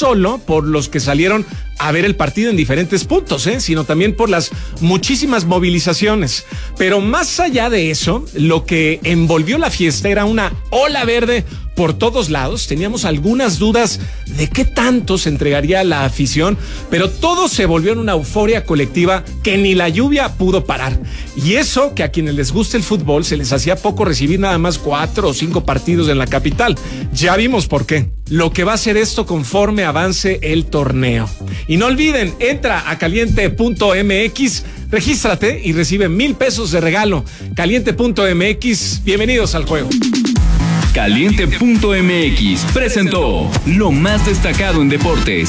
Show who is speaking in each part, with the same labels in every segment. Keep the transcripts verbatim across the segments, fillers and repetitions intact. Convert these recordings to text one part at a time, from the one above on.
Speaker 1: solo por los que salieron a ver el partido en diferentes puntos, ¿eh? sino también por las muchísimas movilizaciones. Pero más allá de eso, lo que envolvió la fiesta era una ola verde por todos lados. Teníamos algunas dudas de qué tanto se entregaría la afición, pero todo se volvió en una euforia colectiva que ni la lluvia pudo parar. Y eso que a quienes les gusta el fútbol se les hacía poco recibir nada más cuatro o cinco partidos en la capital. Ya vimos por qué. Lo que va a ser esto conforme avance el torneo. Y no olviden, entra a caliente punto m x, regístrate y recibe mil pesos de regalo. caliente punto m x, bienvenidos al juego.
Speaker 2: caliente punto m x presentó lo más destacado en deportes.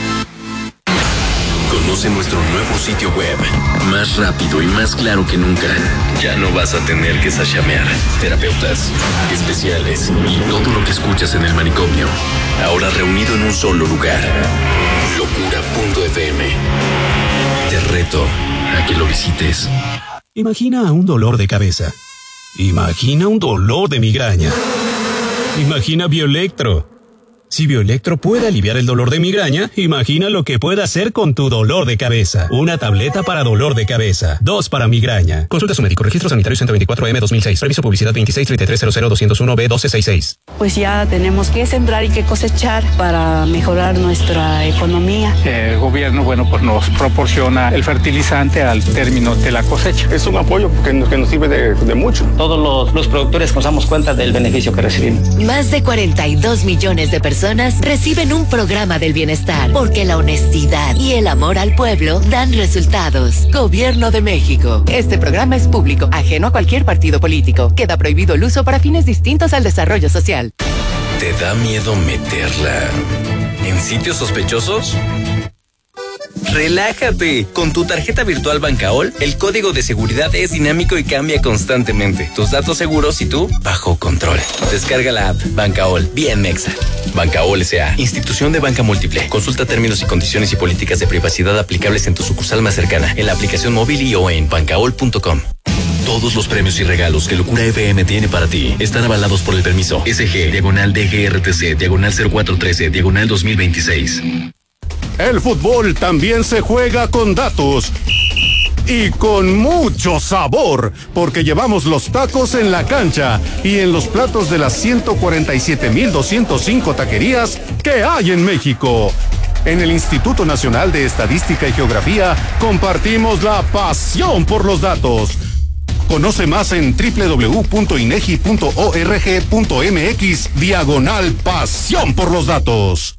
Speaker 3: Conoce nuestro nuevo sitio web, más rápido y más claro que nunca. Ya no vas a tener que sashamear. Terapeutas, especiales y todo lo que escuchas en el manicomio, ahora reunido en un solo lugar. locura punto f m. Te reto a que lo visites.
Speaker 4: Imagina un dolor de cabeza. Imagina un dolor de migraña. Imagina Bioelectro. Si Bioelectro puede aliviar el dolor de migraña, imagina lo que puede hacer con tu dolor de cabeza. Una tableta para dolor de cabeza, dos para migraña. Consulta a su médico. Registro sanitario ciento veinticuatro M dos mil seis. Reviso publicidad veintiséis treinta y tres cero cero doscientos uno B doce sesenta y seis.
Speaker 5: Pues ya tenemos que sembrar y que cosechar para mejorar nuestra economía.
Speaker 6: El gobierno, bueno, pues nos proporciona el fertilizante al término de la cosecha.
Speaker 7: Es un apoyo que nos, que nos sirve de, de mucho.
Speaker 8: Todos los, los productores nos damos cuenta del beneficio que recibimos.
Speaker 9: Más de cuarenta y dos millones de personas reciben un programa del bienestar, porque la honestidad y el amor al pueblo dan resultados. Gobierno de México.
Speaker 10: Este programa es público, ajeno a cualquier partido político. Queda prohibido el uso para fines distintos al desarrollo social.
Speaker 3: ¿Te da miedo meterla en sitios sospechosos? Relájate. Con tu tarjeta virtual Bancaol, el código de seguridad es dinámico y cambia constantemente. Tus datos seguros y tú bajo control. Descarga la app Bancaol, bien mexa. Bancaol S A, institución de banca múltiple. Consulta términos y condiciones y políticas de privacidad aplicables en tu sucursal más cercana, en la aplicación móvil y o en bancaol punto com. Todos los premios y regalos que Locura F M tiene para ti están avalados por el permiso S G, diagonal D G R T C, diagonal cero cuatro trece, diagonal dos mil veintiséis.
Speaker 11: El fútbol también se juega con datos y con mucho sabor, porque llevamos los tacos en la cancha y en los platos de las ciento cuarenta y siete mil doscientos cinco taquerías que hay en México. En el Instituto Nacional de Estadística y Geografía compartimos la pasión por los datos. Conoce más en doble u doble u doble u punto inegi punto org punto m x diagonal pasión por los datos.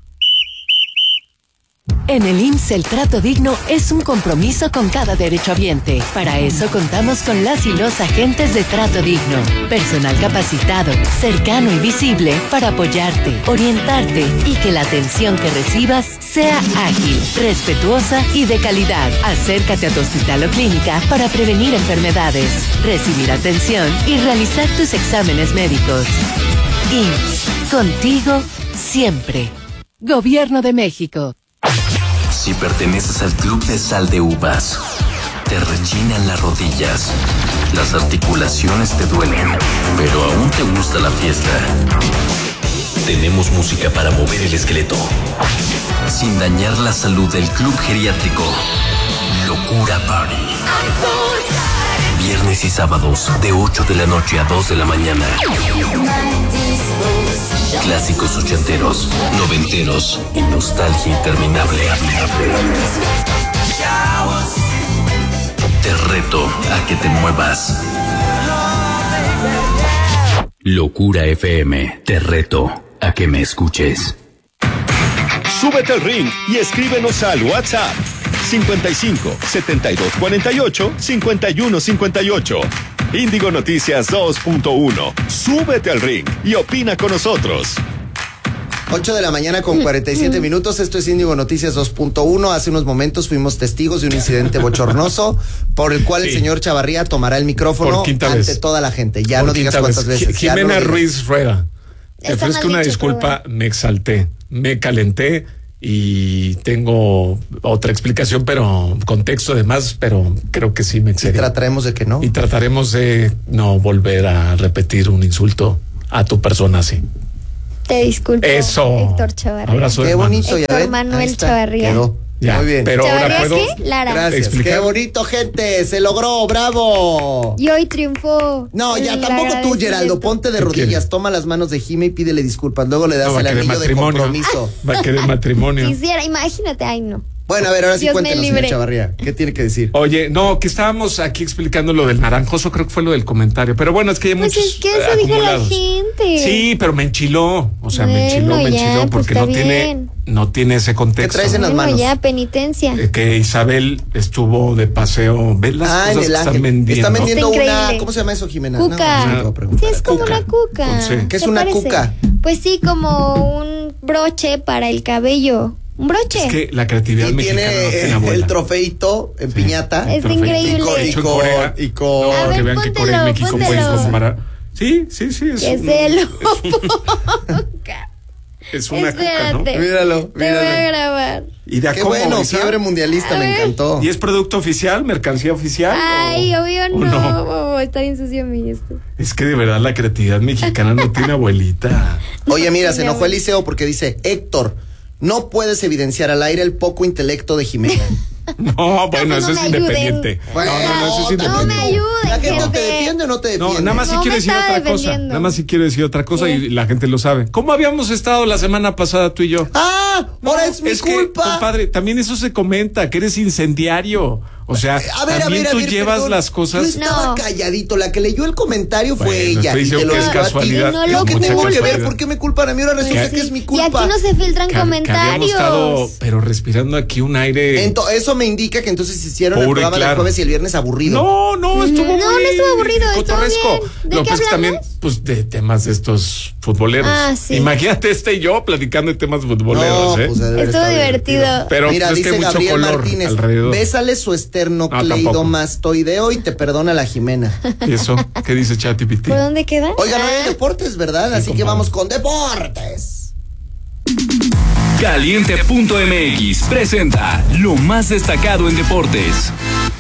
Speaker 9: En el I M S S el trato digno es un compromiso con cada derechohabiente. Para eso contamos con las y los agentes de trato digno. Personal capacitado, cercano y visible para apoyarte, orientarte y que la atención que recibas sea ágil, respetuosa y de calidad. Acércate a tu hospital o clínica para prevenir enfermedades, recibir atención y realizar tus exámenes médicos. I M S S, contigo siempre. Gobierno de México.
Speaker 3: Si perteneces al Club de Sal de Uvas, te rechinan las rodillas, las articulaciones te duelen, pero aún te gusta la fiesta. Tenemos música para mover el esqueleto, sin dañar la salud del Club Geriátrico. Locura Party. Viernes y sábados, de ocho de la noche a dos de la mañana. Clásicos ochenteros, noventeros y nostalgia interminable. Te reto a que te muevas. Locura F M, te reto a que me escuches.
Speaker 12: Súbete al ring y escríbenos al WhatsApp cincuenta y cinco, setenta y dos cuarenta y ocho, cincuenta y uno cincuenta y ocho. Índigo Noticias dos punto uno. Súbete al ring y opina con nosotros.
Speaker 13: ocho de la mañana con cuarenta y siete minutos. Esto es Índigo Noticias dos punto uno. Hace unos momentos fuimos testigos de un incidente bochornoso por el cual sí. el señor Chavarría tomará el micrófono ante vez. toda la gente. Ya por no digas cuántas vez. veces.
Speaker 1: Jimena Ruiz Rueda, te ofrezco una disculpa, me exalté, me calenté y tengo otra explicación, pero contexto además, pero creo que sí me excedí.
Speaker 13: Y trataremos de que no.
Speaker 1: Y trataremos de no volver a repetir un insulto a tu persona así.
Speaker 14: Te disculpo.
Speaker 1: Eso.
Speaker 14: Héctor Chavarría.
Speaker 1: Abrazo,
Speaker 13: qué
Speaker 1: hermanos.
Speaker 13: bonito, ya
Speaker 14: Héctor
Speaker 13: ven.
Speaker 14: Manuel Chavarría.
Speaker 13: Quedó.
Speaker 1: Ya,
Speaker 13: muy bien.
Speaker 1: Pero ahora
Speaker 14: ¿Chavarría
Speaker 1: puedo.
Speaker 14: qué? Lara.
Speaker 13: Gracias.
Speaker 1: explicar.
Speaker 13: Qué bonito, gente. Se logró. ¡Bravo!
Speaker 14: Y hoy triunfó.
Speaker 13: No, ya
Speaker 14: el
Speaker 13: tampoco tú,
Speaker 14: agradecimiento.
Speaker 13: Geraldo. Ponte de
Speaker 1: ¿Qué
Speaker 13: rodillas,
Speaker 1: quieres?
Speaker 13: toma las manos de Jime y pídele disculpas. Luego le das
Speaker 1: No, va
Speaker 13: el
Speaker 1: a querer
Speaker 13: anillo de
Speaker 1: matrimonio.
Speaker 13: compromiso.
Speaker 1: Va a querer matrimonio.
Speaker 14: Quisiera, imagínate, ay no.
Speaker 13: Bueno, a ver, ahora sí
Speaker 14: Dios me
Speaker 13: cuéntenos, señor
Speaker 14: libre.
Speaker 13: Chavarría. ¿Qué tiene que decir?
Speaker 1: Oye, no, que estábamos aquí explicando lo del naranjoso, creo que fue lo del comentario. Pero bueno, es que hay
Speaker 14: Pues
Speaker 1: muchos
Speaker 14: es que eso
Speaker 1: eh,
Speaker 14: dijo la
Speaker 1: acumulados.
Speaker 14: gente.
Speaker 1: Sí, pero me enchiló. O sea, me enchiló,
Speaker 14: Bueno,
Speaker 1: me
Speaker 14: ya,
Speaker 1: enchiló
Speaker 14: pues
Speaker 1: porque
Speaker 14: está
Speaker 1: no tiene,
Speaker 14: bien.
Speaker 1: no tiene ese contexto.
Speaker 13: ¿Qué traes en las
Speaker 14: Bueno,
Speaker 13: manos?
Speaker 14: ya, penitencia.
Speaker 1: Eh, que Isabel estuvo de paseo. ¿Ves las
Speaker 13: Ah, en
Speaker 1: cosas
Speaker 13: el
Speaker 1: que
Speaker 13: ángel.
Speaker 1: están vendiendo?
Speaker 13: Están vendiendo
Speaker 14: Está
Speaker 13: una.
Speaker 14: increíble.
Speaker 13: ¿Cómo se llama eso, Jimena?
Speaker 14: Cuca.
Speaker 13: No, no, no te voy a preguntar.
Speaker 14: Sí, es como
Speaker 1: Cuca.
Speaker 14: una cuca.
Speaker 1: Con C.
Speaker 13: ¿Qué es
Speaker 14: ¿Te
Speaker 13: una
Speaker 14: parece?
Speaker 13: cuca?
Speaker 14: Pues sí, como un broche para el cabello. Un broche.
Speaker 1: Es que la creatividad
Speaker 13: Y
Speaker 1: mexicana
Speaker 13: tiene
Speaker 1: no tiene
Speaker 13: el
Speaker 1: abuela.
Speaker 13: trofeito en piñata.
Speaker 14: Es
Speaker 1: Perfecto.
Speaker 14: increíble.
Speaker 13: Y con, y
Speaker 1: Hecho en
Speaker 13: con,
Speaker 1: Corea.
Speaker 13: y con-
Speaker 1: No,
Speaker 14: A
Speaker 1: que
Speaker 14: ver,
Speaker 1: vean que
Speaker 14: póntelo,
Speaker 1: Corea y México pueden
Speaker 14: póntelo.
Speaker 1: comparar. Sí, sí, sí. Es
Speaker 14: Que
Speaker 1: un-
Speaker 14: se lo
Speaker 1: es un- Es una cuca, ¿no?
Speaker 14: Espérate.
Speaker 13: Míralo,
Speaker 14: Te voy a
Speaker 13: míralo.
Speaker 14: grabar.
Speaker 1: ¿Y de a
Speaker 13: Qué
Speaker 1: cómo,
Speaker 13: bueno,
Speaker 1: Isa?
Speaker 13: fiebre mundialista,
Speaker 14: A
Speaker 13: me
Speaker 14: ver.
Speaker 13: encantó.
Speaker 1: ¿Y es producto oficial, mercancía oficial?
Speaker 14: Ay,
Speaker 1: o-
Speaker 14: obvio
Speaker 1: o
Speaker 14: no. Oh, está bien sucio mi esto.
Speaker 1: Es que de verdad la creatividad mexicana no tiene abuelita.
Speaker 13: Oye, mira, se
Speaker 14: Mi
Speaker 13: enojó
Speaker 14: abuela.
Speaker 13: Eliseo porque dice, Héctor, no puedes evidenciar al aire el poco intelecto de Jimena.
Speaker 1: No, bueno,
Speaker 14: No,
Speaker 1: eso
Speaker 14: no
Speaker 1: es
Speaker 14: me ayuden.
Speaker 1: independiente.
Speaker 13: Bueno,
Speaker 1: no, no, no, eso es
Speaker 13: no,
Speaker 1: independiente.
Speaker 14: No me ayuden.
Speaker 13: ¿La gente te
Speaker 14: gente.
Speaker 13: defiende o no te defiende?
Speaker 1: No, nada más sí
Speaker 14: No,
Speaker 1: quiero
Speaker 14: me
Speaker 1: decir
Speaker 14: estaba
Speaker 1: otra cosa.
Speaker 14: defendiendo.
Speaker 1: Nada más sí quiero decir otra cosa
Speaker 14: ¿Qué?
Speaker 1: y la gente lo sabe. ¿Cómo habíamos estado la semana pasada tú y yo?
Speaker 13: ¡Ah! ¡Ahora es mi
Speaker 1: es que,
Speaker 13: culpa!
Speaker 1: compadre, también eso se comenta, que eres incendiario. O sea,
Speaker 13: A ver, a
Speaker 1: también
Speaker 13: ver, a
Speaker 1: tú
Speaker 13: ver,
Speaker 1: llevas
Speaker 13: perdón.
Speaker 1: las cosas.
Speaker 13: Yo estaba
Speaker 14: No.
Speaker 13: calladito, la que leyó el comentario fue
Speaker 1: Bueno,
Speaker 13: ella.
Speaker 1: estoy
Speaker 13: Y te
Speaker 1: diciendo
Speaker 13: lo
Speaker 1: que es
Speaker 13: digo a ti.
Speaker 1: casualidad.
Speaker 14: Y no
Speaker 13: ¿Yo
Speaker 14: lo
Speaker 13: qué
Speaker 14: mucha
Speaker 13: tengo que ver?
Speaker 1: casualidad.
Speaker 13: ¿Por qué me culpan a mí? Ahora resulta
Speaker 14: Pues
Speaker 13: que
Speaker 14: sí.
Speaker 13: es mi
Speaker 14: Y
Speaker 13: culpa.
Speaker 14: aquí no se filtran
Speaker 1: que, que habíamos
Speaker 14: comentarios.
Speaker 1: estado, pero respirando aquí un aire.
Speaker 13: Ento- eso me indica que entonces hicieron el
Speaker 1: Puro y
Speaker 13: programa del
Speaker 1: claro.
Speaker 13: jueves y el viernes aburrido.
Speaker 1: No, no, estuvo
Speaker 14: No, no
Speaker 1: muy
Speaker 14: estuvo aburrido, estuvo
Speaker 1: cotorresco.
Speaker 14: bien. ¿De
Speaker 1: Lo
Speaker 14: qué
Speaker 1: que pasa es que también,
Speaker 14: hablamos?
Speaker 1: pues, de temas de estos futboleros.
Speaker 14: Ah, sí.
Speaker 1: Imagínate este y yo platicando de temas futboleros,
Speaker 13: No,
Speaker 1: ¿eh?
Speaker 13: pues, ha de haber
Speaker 14: Estuvo
Speaker 13: estado
Speaker 14: divertido.
Speaker 1: Pero
Speaker 13: Mira,
Speaker 1: pues, es que
Speaker 13: dice
Speaker 1: hay mucho
Speaker 13: Gabriel
Speaker 1: color
Speaker 13: Martínez,
Speaker 1: alrededor.
Speaker 13: bésale su esternocleidomastoideo y te perdona la Jimena.
Speaker 1: ¿Y eso? ¿Qué dice ChatGPT?
Speaker 14: ¿Por dónde queda?
Speaker 13: Oigan, no
Speaker 14: Ah.
Speaker 13: hay deportes, ¿verdad? Así que
Speaker 1: compadre.
Speaker 13: vamos con deportes.
Speaker 2: Caliente punto M X presenta lo más destacado en deportes.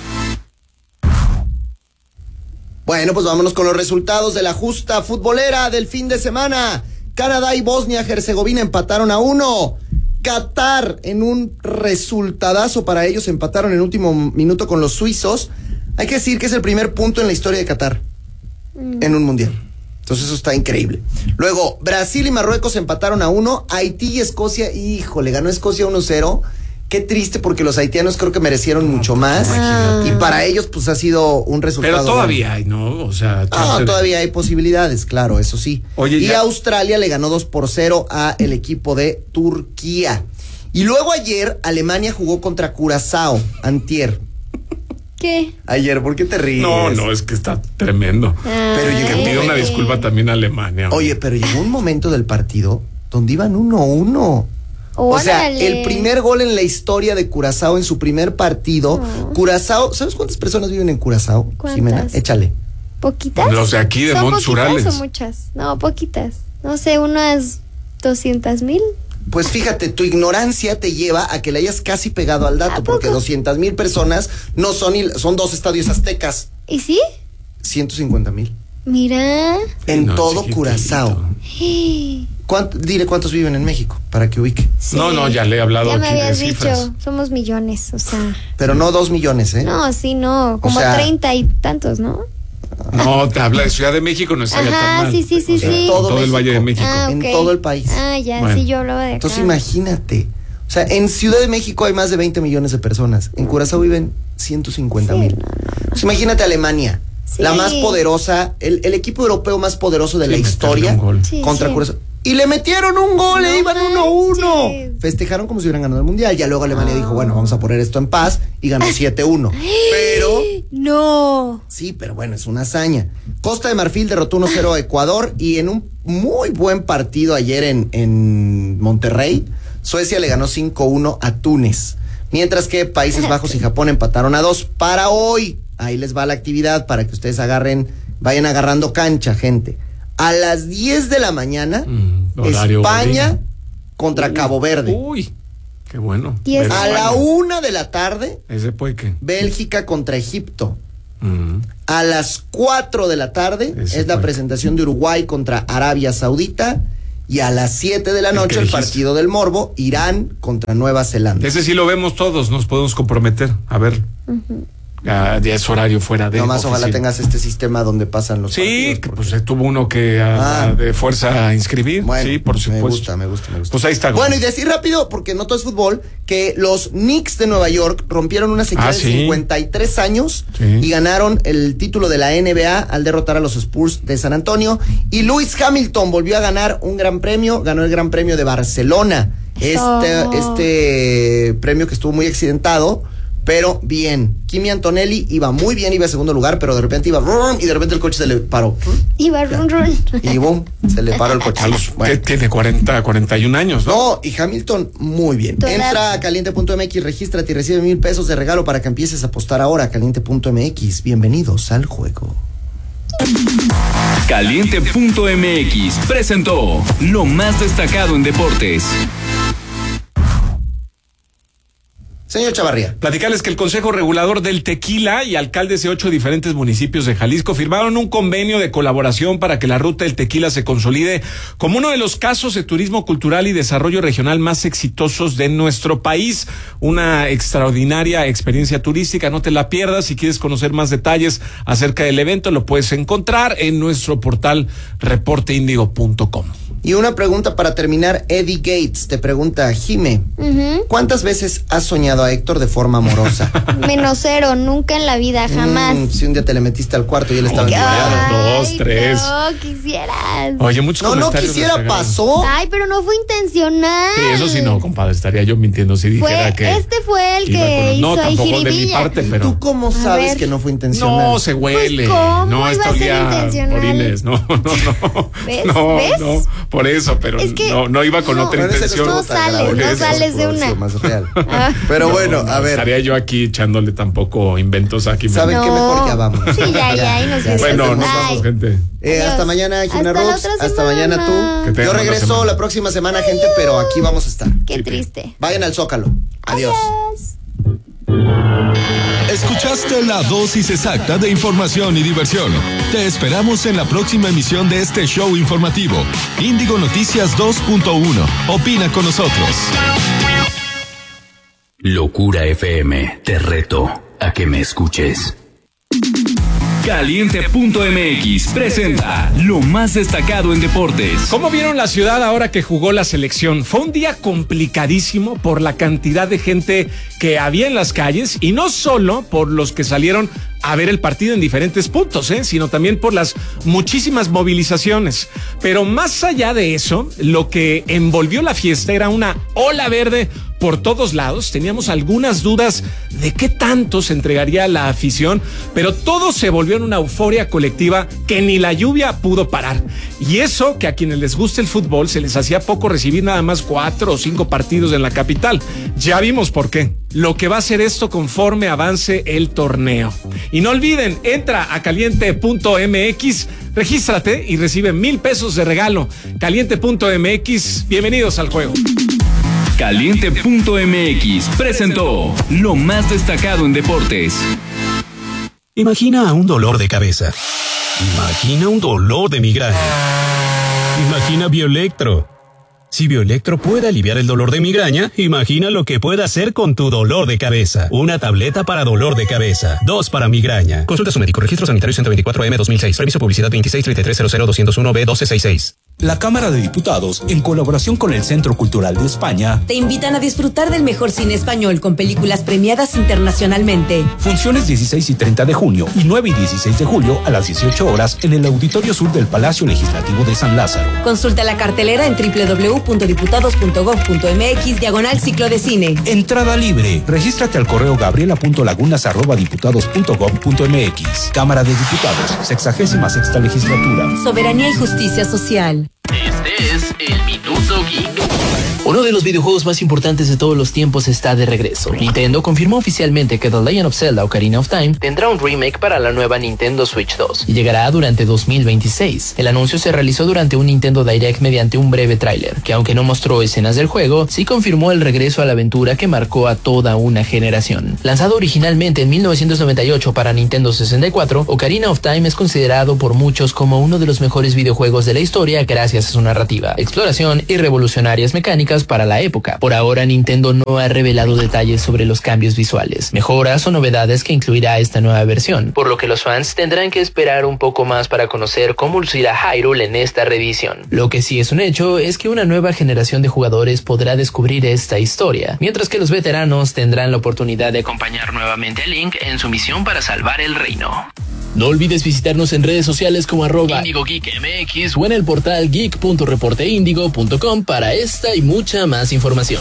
Speaker 13: Bueno, pues vámonos con los resultados de la justa futbolera del fin de semana. Canadá y Bosnia-Herzegovina empataron a uno. Qatar, en un resultadazo para ellos, empataron en último minuto con los suizos. Hay que decir que es el primer punto en la historia de Qatar
Speaker 14: Mm.
Speaker 13: en un mundial. Entonces eso está increíble. Luego, Brasil y Marruecos empataron a uno. Haití y Escocia, híjole, ganó Escocia uno cero. Qué triste porque los haitianos creo que merecieron mucho más.
Speaker 14: Ah.
Speaker 13: Y para ellos pues ha sido un resultado.
Speaker 1: Pero todavía hay, ¿no? O sea,
Speaker 13: Ah,
Speaker 1: chance de-
Speaker 13: todavía hay posibilidades, claro, eso sí.
Speaker 1: Oye,
Speaker 13: y
Speaker 1: ya-
Speaker 13: Australia le ganó dos por cero a el equipo de Turquía. Y luego ayer Alemania jugó contra Curazao, antier.
Speaker 14: ¿Qué?
Speaker 13: Ayer, ¿por qué te ríes?
Speaker 1: No, no, es que está tremendo.
Speaker 13: Pero
Speaker 1: Que
Speaker 13: llegó un
Speaker 1: pido una
Speaker 13: momento-
Speaker 1: disculpa también a Alemania.
Speaker 13: Oye, pero llegó un momento del partido donde iban uno a uno. O sea,
Speaker 14: Órale.
Speaker 13: el primer gol en la historia de Curazao en su primer partido. Curazao, ¿sabes cuántas personas viven en Curazao?
Speaker 14: ¿Cuántas?
Speaker 13: Jimena, échale.
Speaker 14: ¿Poquitas?
Speaker 1: Los de aquí de
Speaker 14: ¿Son
Speaker 1: Montes
Speaker 14: poquitas
Speaker 1: Urales.
Speaker 14: o muchas? No, poquitas. No sé, unas doscientas mil.
Speaker 13: Pues fíjate, tu ignorancia te lleva a que le hayas casi pegado al dato, porque doscientas mil personas no son, il- son dos estadios aztecas,
Speaker 14: ¿Y sí?
Speaker 13: ciento cincuenta mil.
Speaker 14: Mira.
Speaker 13: En
Speaker 1: No,
Speaker 13: todo
Speaker 1: chiquitito.
Speaker 13: Curazao. ¿Cuánto, dile cuántos viven en México, para que ubique.
Speaker 14: Sí.
Speaker 1: No, no, ya le he hablado
Speaker 14: Ya me
Speaker 1: aquí de
Speaker 14: habías
Speaker 1: cifras.
Speaker 14: dicho, somos millones, o sea.
Speaker 13: Pero no dos millones, ¿eh?
Speaker 14: No, sí, no, como
Speaker 13: sea-
Speaker 14: treinta y tantos, ¿no?
Speaker 1: No, te habla de Ciudad de México, no está ya tan
Speaker 14: Ajá,
Speaker 1: mal.
Speaker 14: sí, sí, sí,
Speaker 1: O sea,
Speaker 14: sí.
Speaker 1: en todo, el Valle de México.
Speaker 14: Ah,
Speaker 13: En
Speaker 14: ok.
Speaker 13: todo el país.
Speaker 14: Ah, ya,
Speaker 1: Bueno.
Speaker 14: sí, yo hablaba de acá.
Speaker 13: Entonces imagínate. O sea, en Ciudad de México hay más de veinte millones de personas. En Curazao viven ciento cincuenta mil. Entonces, imagínate Alemania,
Speaker 14: Sí.
Speaker 13: la más poderosa, el, el equipo europeo más poderoso de
Speaker 1: Sí,
Speaker 13: la
Speaker 1: meterle
Speaker 13: historia
Speaker 1: un gol.
Speaker 14: Sí,
Speaker 13: contra
Speaker 14: sí.
Speaker 13: Curazao. Y le metieron un gol,
Speaker 14: No
Speaker 13: e iban uno a uno.
Speaker 14: manches.
Speaker 13: Festejaron como si hubieran ganado el mundial. Ya luego Alemania dijo, bueno, vamos a poner esto en paz. Y ganó siete uno. Pero,
Speaker 14: No.
Speaker 13: sí, pero bueno, es una hazaña. Costa de Marfil derrotó uno cero a Ecuador. Y en un muy buen partido ayer en, en Monterrey, Suecia le ganó cinco uno a Túnez. Mientras que Países Bajos y Japón empataron a dos. Para hoy, ahí les va la actividad para que ustedes agarren, vayan agarrando cancha, gente. A las diez de la mañana,
Speaker 1: Mm, horario
Speaker 13: España
Speaker 1: godín.
Speaker 13: contra
Speaker 1: Uy,
Speaker 13: Cabo Verde.
Speaker 1: Uy, qué bueno.
Speaker 14: Diez.
Speaker 1: Ver
Speaker 13: A la
Speaker 1: España.
Speaker 13: una de la tarde,
Speaker 1: Ese puede que.
Speaker 13: Bélgica contra Egipto.
Speaker 1: Mm.
Speaker 13: A las cuatro de la tarde
Speaker 1: Ese
Speaker 13: es la
Speaker 1: fue.
Speaker 13: presentación de Uruguay contra Arabia Saudita. Y a las siete de la noche el, el partido del morbo, Irán contra Nueva Zelanda.
Speaker 1: Ese sí lo vemos todos, nos podemos comprometer. A ver. Uh-huh. Ya, ya es horario fuera de.
Speaker 13: Nomás ojalá tengas este sistema donde pasan los
Speaker 1: sí,
Speaker 13: partidos.
Speaker 1: Sí, pues tuvo uno que a, ah. de fuerza a inscribir.
Speaker 13: Bueno,
Speaker 1: sí, por supuesto.
Speaker 13: Me gusta, me gusta, me gusta.
Speaker 1: Pues ahí está.
Speaker 13: Bueno, y decir rápido, porque no todo es fútbol, que los Knicks de Nueva York rompieron una sequía ah, de ¿sí? cincuenta y tres años sí. y ganaron el título de la N B A al derrotar a los Spurs de San Antonio. Y Lewis Hamilton volvió a ganar un gran premio, ganó el Gran Premio de Barcelona. Este, oh. este premio que estuvo muy accidentado. Pero bien, Kimi Antonelli iba muy bien, iba a segundo lugar, pero de repente iba rum, y de repente el coche se le paró.
Speaker 14: Iba rum, rum.
Speaker 13: Y boom, se le paró el coche.
Speaker 1: A los, bueno. Tiene cuarenta, cuarenta y un años, ¿no?
Speaker 13: No, y Hamilton muy bien. Toda... Entra a caliente punto m x, regístrate y recibe mil pesos de regalo para que empieces a apostar ahora. caliente punto m x, bienvenidos al juego.
Speaker 2: caliente punto m x presentó lo más destacado en deportes.
Speaker 13: Señor Chavarría.
Speaker 1: Platicarles que el Consejo Regulador del Tequila y alcaldes de ocho diferentes municipios de Jalisco firmaron un convenio de colaboración para que la ruta del tequila se consolide como uno de los casos de turismo cultural y desarrollo regional más exitosos de nuestro país. Una extraordinaria experiencia turística, no te la pierdas. Si quieres conocer más detalles acerca del evento, lo puedes encontrar en nuestro portal reporte índigo punto com.
Speaker 13: Y una pregunta para terminar, Eddie Gates te pregunta, Jime, uh-huh. ¿cuántas veces has soñado a Héctor de forma amorosa?
Speaker 14: Menos cero, nunca en la vida, jamás.
Speaker 13: Mm, si un día te le metiste al cuarto y él estaba
Speaker 14: en
Speaker 1: dos, tres.
Speaker 14: No, quisieras.
Speaker 1: Oye, muchos
Speaker 13: No, no quisiera, pasó.
Speaker 14: Ay, pero no fue intencional.
Speaker 1: Sí, eso sí no, compadre, estaría yo mintiendo si dijera
Speaker 14: fue,
Speaker 1: que...
Speaker 14: Este fue el que hizo
Speaker 1: No, tampoco
Speaker 14: jiribilla.
Speaker 1: de mi parte, pero...
Speaker 13: ¿Tú cómo sabes que no fue intencional?
Speaker 1: No, se huele.
Speaker 14: Pues, ¿cómo
Speaker 1: no,
Speaker 14: iba
Speaker 1: esto
Speaker 14: a ser
Speaker 1: olía
Speaker 14: intencional?
Speaker 1: Orines, no, no, no.
Speaker 14: ¿Ves?
Speaker 1: No,
Speaker 14: ¿Ves?
Speaker 1: no, por eso, pero
Speaker 14: es que
Speaker 1: no, no iba con
Speaker 14: no,
Speaker 1: otra intención.
Speaker 14: No sales, no sales de una.
Speaker 13: Más real. Ah. Pero no, bueno, a ver.
Speaker 1: Estaría yo aquí echándole tampoco inventos aquí.
Speaker 13: ¿Saben
Speaker 14: no.
Speaker 13: qué? Mejor ya vamos.
Speaker 14: Sí, ya, ya, y nos vemos.
Speaker 1: Bueno, nos vamos, gente.
Speaker 13: Eh, hasta mañana, Gina Rox. Hasta, hasta mañana tú. Yo regreso la próxima semana, gente, pero aquí vamos a estar.
Speaker 14: Qué sí, triste.
Speaker 13: Vayan al Zócalo. Adiós.
Speaker 14: Adiós.
Speaker 15: Escuchaste la dosis exacta de información y diversión. Te esperamos en la próxima emisión de este show informativo. Índigo Noticias dos punto uno. Opina con nosotros.
Speaker 2: Locura F M. Te reto a que me escuches. caliente punto m x presenta lo más destacado en deportes.
Speaker 1: ¿Cómo vieron la ciudad ahora que jugó la selección? Fue un día complicadísimo por la cantidad de gente que había en las calles y no solo por los que salieron a ver el partido en diferentes puntos, ¿eh? sino también por las muchísimas movilizaciones. Pero más allá de eso, lo que envolvió la fiesta era una ola verde por todos lados. Teníamos algunas dudas de qué tanto se entregaría la afición, pero todo se volvió en una euforia colectiva que ni la lluvia pudo parar. Y eso que a quienes les gusta el fútbol se les hacía poco recibir nada más cuatro o cinco partidos en la capital. Ya vimos por qué. Lo que va a ser esto conforme avance el torneo. Y no olviden, entra a caliente punto m x, regístrate y recibe mil pesos de regalo. caliente punto m x, bienvenidos al juego.
Speaker 2: caliente punto m x presentó lo más destacado en deportes.
Speaker 4: Imagina un dolor de cabeza. Imagina un dolor de migraña. Imagina Bioelectro. Si Bioelectro puede aliviar el dolor de migraña, imagina lo que puede hacer con tu dolor de cabeza. Una tableta para dolor de cabeza, dos para migraña. Consulta a su médico. Registro sanitario ciento veinticuatro M dos mil seis. Permiso publicidad veintiséis treinta y tres cero cero doscientos uno B doce sesenta y seis.
Speaker 16: La Cámara de Diputados, en colaboración con el Centro Cultural de España,
Speaker 17: te invitan a disfrutar del mejor cine español con películas premiadas internacionalmente.
Speaker 16: Funciones dieciséis y treinta de junio y nueve y dieciséis de julio a las dieciocho horas en el Auditorio Sur del Palacio Legislativo de San Lázaro.
Speaker 17: Consulta la cartelera en doble u doble u doble u punto diputados punto gob punto m x diagonal ciclo de cine.
Speaker 16: Entrada libre. Regístrate al correo gabriela punto lagunas arroba diputados punto gob punto m x. Cámara de Diputados, sexagésima sexta legislatura.
Speaker 17: Soberanía y justicia social.
Speaker 18: Este es el Minuto Geek. Uno de los videojuegos más importantes de todos los tiempos está de regreso. Nintendo confirmó oficialmente que The Legend of Zelda Ocarina of Time tendrá un remake para la nueva Nintendo Switch dos y llegará durante dos mil veintiséis. El anuncio se realizó durante un Nintendo Direct mediante un breve tráiler, que aunque no mostró escenas del juego, sí confirmó el regreso a la aventura que marcó a toda una generación. Lanzado originalmente en mil novecientos noventa y ocho para Nintendo sesenta y cuatro, Ocarina of Time es considerado por muchos como uno de los mejores videojuegos de la historia gracias a su narrativa, exploración y revolucionarias mecánicas para la época. Por ahora, Nintendo no ha revelado detalles sobre los cambios visuales, mejoras o novedades que incluirá esta nueva versión, por lo que los fans tendrán que esperar un poco más para conocer cómo lucirá Hyrule en esta reedición. Lo que sí es un hecho es que una nueva generación de jugadores podrá descubrir esta historia, mientras que los veteranos tendrán la oportunidad de acompañar nuevamente a Link en su misión para salvar el reino. No olvides visitarnos en redes sociales como arroba IndigoGeekMX o en el portal geek punto reporteindigo punto com para esta y mucha más información.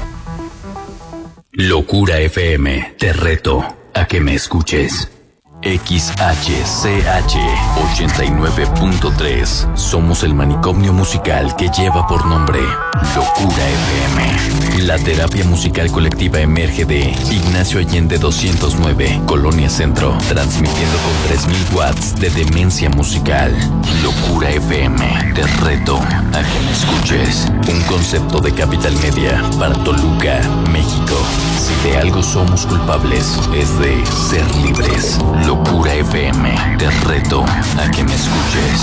Speaker 2: Locura F M, te reto a que me escuches. X H C H ochenta y nueve punto tres. Somos el manicomio musical que lleva por nombre Locura F M. La terapia musical colectiva emerge de Ignacio Allende doscientos nueve, Colonia Centro, transmitiendo con tres mil watts de demencia musical. Locura F M, te reto a que me escuches. Un concepto de Capital Media para Toluca, México. Si de algo somos culpables, es de ser libres. Locura F M, te reto a que me escuches.